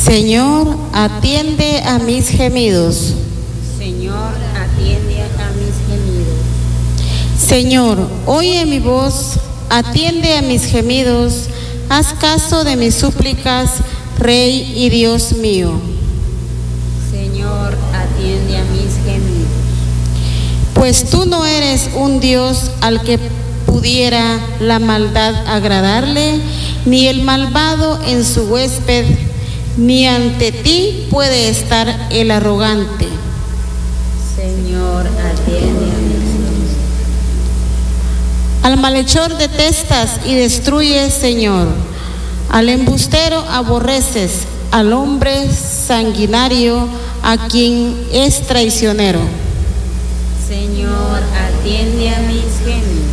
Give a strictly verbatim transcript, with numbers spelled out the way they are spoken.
Señor, atiende a mis gemidos. Señor, atiende a mis gemidos. Señor, oye mi voz, atiende a mis gemidos, haz caso de mis súplicas, Rey y Dios mío. Señor, atiende a mis gemidos. Pues tú no eres un Dios al que pudiera la maldad agradarle, ni el malvado en su huésped, ni ante ti puede estar el arrogante. Señor, atiende a mis gemidos. Al malhechor detestas y destruyes, Señor. Al embustero aborreces, al hombre sanguinario, a quien es traicionero. Señor, atiende a mis gemidos.